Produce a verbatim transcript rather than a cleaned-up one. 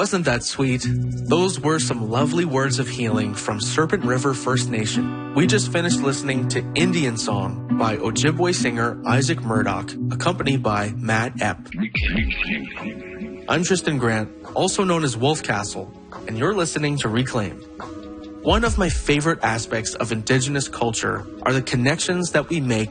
Wasn't that sweet? Those were some lovely words of healing from Serpent River First Nation. We just finished listening to Indian Song by Ojibwe singer Isaac Murdoch, accompanied by Matt Epp. I'm Tristan Grant, also known as Wolf Castle, and you're listening to Reclaimed. One of my favorite aspects of Indigenous culture are the connections that we make